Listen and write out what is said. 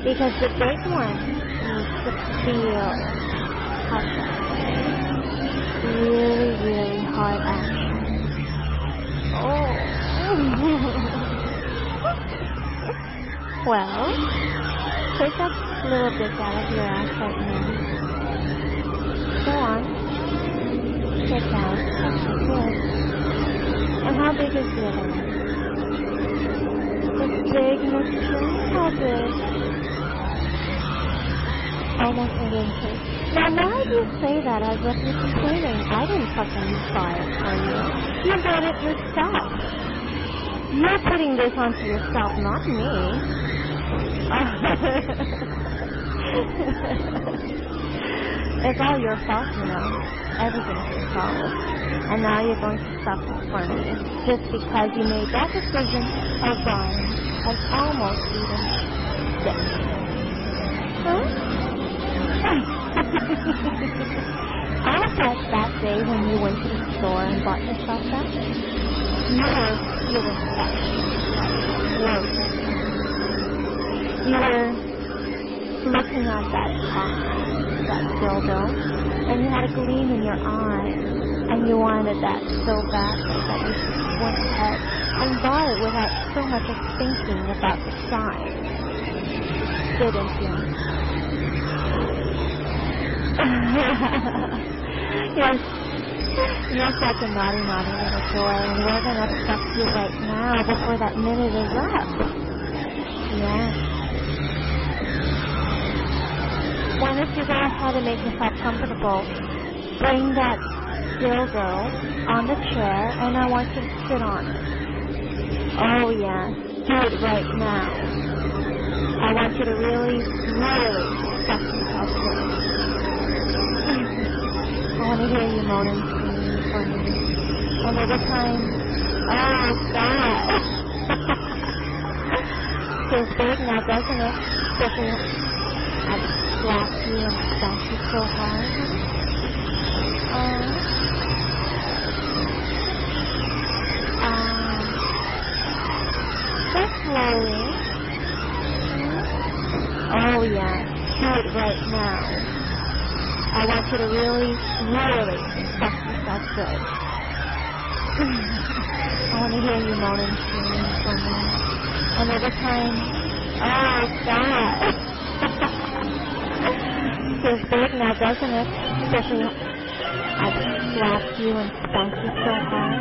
Because the big one needs to feel how should I say, really, really hard action. Oh. Well, take that little dick out of your ass right now. Go on. Sit down. Okay, good. And how big is the other one? It's big, Mr. How big? Almost an inch. Now, why do you say that as if you're complaining? I didn't fucking buy it for you. You got it yourself. You're putting this onto yourself, not me. It's all your fault, you know. Everything's your fault. And now you're going to suffer for me. Just because you made that decision of buying an almost eaten dick. Huh? I bet that day when you went to the store and bought yourself that, you were looking at that dildo, and you had a gleam in your eye, and you wanted that so badly that you went ahead and bought it without so much of thinking about the size, didn't you? You're such a naughty, naughty little boy, and we're going to fuck you right now before that minute is up. Yeah. Why don't you go ahead and make yourself comfortable? Bring that dildo on the chair, and I want you to sit on it. Oh, yeah. Do it right now. I want you to really, really fuck yourself good. I want to hear you moan and scream for me. And every time, oh, God. Feels big now, doesn't it? Especially I slap you and smash you so hard. Just slowly. Oh, yeah. Do it right now. I want you to really, really fuck yourself good. I want to hear you moan and scream for me. And every time, oh, God. Feels big now, doesn't it? Especially I slapped you and spanked you so hard.